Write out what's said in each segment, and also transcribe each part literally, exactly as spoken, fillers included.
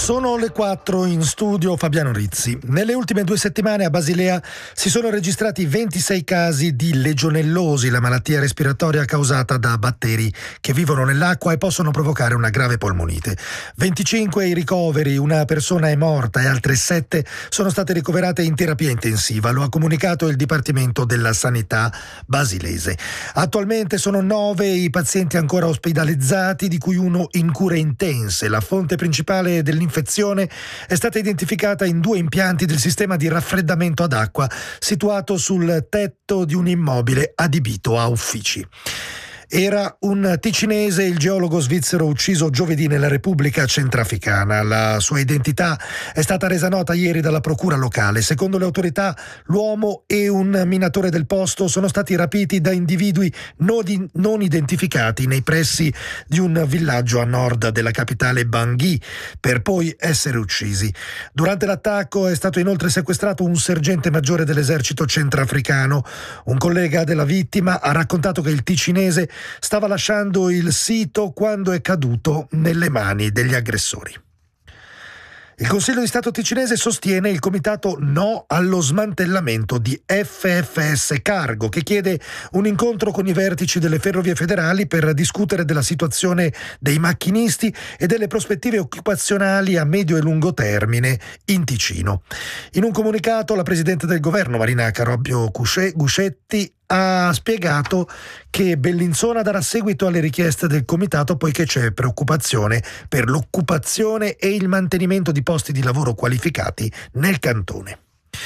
Sono le quattro, in studio Fabiano Rizzi. Nelle ultime due settimane a Basilea si sono registrati ventisei casi di legionellosi, la malattia respiratoria causata da batteri che vivono nell'acqua e possono provocare una grave polmonite. venticinque i ricoveri, una persona è morta e altre sette sono state ricoverate in terapia intensiva, lo ha comunicato il Dipartimento della Sanità basilese. Attualmente sono nove i pazienti ancora ospedalizzati, di cui uno in cure intense. La fonte principale dell'infezione è stata identificata in due impianti del sistema di raffreddamento ad acqua situato sul tetto di un immobile adibito a uffici. Era un ticinese, il geologo svizzero ucciso giovedì nella Repubblica Centrafricana. La sua identità è stata resa nota ieri dalla procura locale. Secondo le autorità, l'uomo e un minatore del posto sono stati rapiti da individui non, non identificati nei pressi di un villaggio a nord della capitale Bangui, per poi essere uccisi. Durante l'attacco è stato inoltre sequestrato un sergente maggiore dell'esercito centrafricano. Un collega della vittima ha raccontato che il ticinese stava lasciando il sito quando è caduto nelle mani degli aggressori. Il Consiglio di Stato ticinese sostiene il comitato no allo smantellamento di F F S Cargo, che chiede un incontro con i vertici delle ferrovie federali per discutere della situazione dei macchinisti e delle prospettive occupazionali a medio e lungo termine in Ticino. In un comunicato la Presidente del Governo Marina Carobio Guscetti ha spiegato che Bellinzona darà seguito alle richieste del comitato poiché c'è preoccupazione per l'occupazione e il mantenimento di posti di lavoro qualificati nel cantone.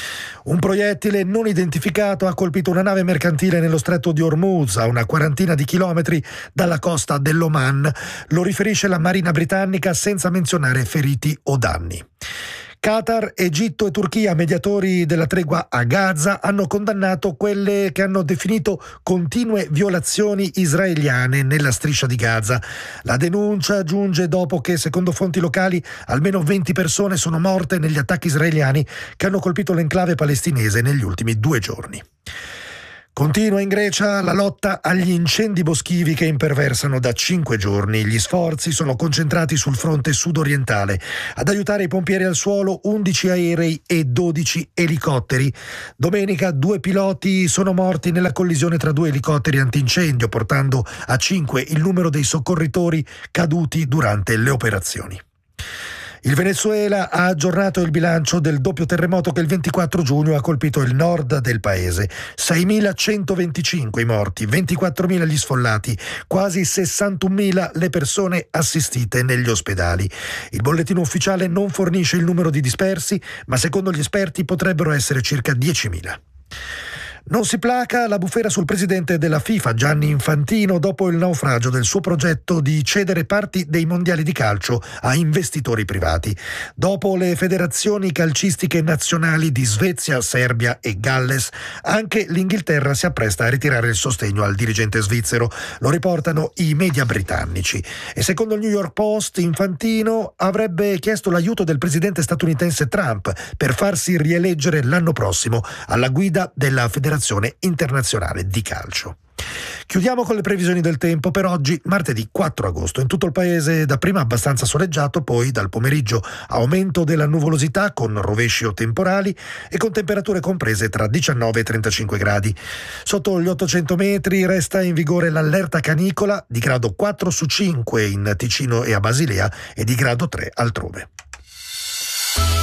Un proiettile non identificato ha colpito una nave mercantile nello stretto di Hormuz, a una quarantina di chilometri dalla costa dell'Oman. Lo riferisce la Marina britannica senza menzionare feriti o danni. Qatar, Egitto e Turchia, mediatori della tregua a Gaza, hanno condannato quelle che hanno definito continue violazioni israeliane nella striscia di Gaza. La denuncia giunge dopo che, secondo fonti locali, almeno venti persone sono morte negli attacchi israeliani che hanno colpito l'enclave palestinese negli ultimi due giorni. Continua in Grecia la lotta agli incendi boschivi che imperversano da cinque giorni. Gli sforzi sono concentrati sul fronte sudorientale. Ad aiutare i pompieri al suolo undici aerei e dodici elicotteri. Domenica due piloti sono morti nella collisione tra due elicotteri antincendio, portando a cinque il numero dei soccorritori caduti durante le operazioni. Il Venezuela ha aggiornato il bilancio del doppio terremoto che il ventiquattro giugno ha colpito il nord del paese. seimilacentoventicinque i morti, ventiquattromila gli sfollati, quasi sessantunomila le persone assistite negli ospedali. Il bollettino ufficiale non fornisce il numero di dispersi, ma secondo gli esperti potrebbero essere circa diecimila. Non si placa la bufera sul presidente della FIFA, Gianni Infantino, dopo il naufragio del suo progetto di cedere parti dei mondiali di calcio a investitori privati. Dopo le federazioni calcistiche nazionali di Svezia, Serbia e Galles, anche l'Inghilterra si appresta a ritirare il sostegno al dirigente svizzero. Lo riportano i media britannici. E secondo il New York Post, Infantino avrebbe chiesto l'aiuto del presidente statunitense Trump per farsi rieleggere l'anno prossimo alla guida della federazione internazionale di calcio. Chiudiamo con le previsioni del tempo per oggi, martedì quattro agosto. In tutto il paese dapprima abbastanza soleggiato, poi dal pomeriggio aumento della nuvolosità con rovesci o temporali e con temperature comprese tra diciannove e trentacinque gradi. Sotto gli ottocento metri resta in vigore l'allerta canicola di grado quattro su cinque in Ticino e a Basilea e di grado tre altrove.